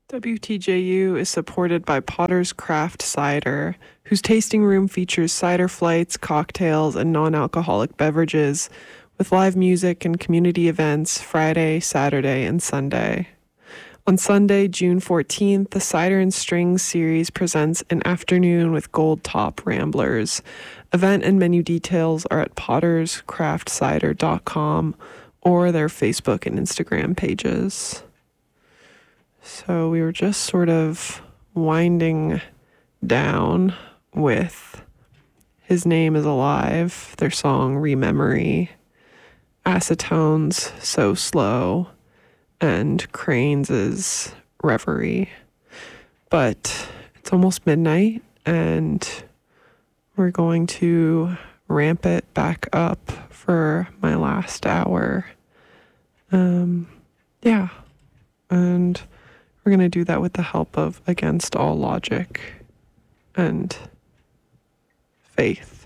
WTJU is supported by Potter's Craft Cider, whose tasting room features cider flights, cocktails, and non-alcoholic beverages, with live music and community events Friday, Saturday, and Sunday. On Sunday, June 14th, the Cider and Strings series presents an afternoon with Gold Top Ramblers. Event and menu details are at potterscraftcider.com or their Facebook and Instagram pages. So we were just sort of winding down with His Name is Alive, their song Rememory, Acetone's So Slow, and Cranes' Reverie. But it's almost midnight, and we're going to ramp it back up for my last hour. And we're going to do that with the help of Against All Logic and Faith.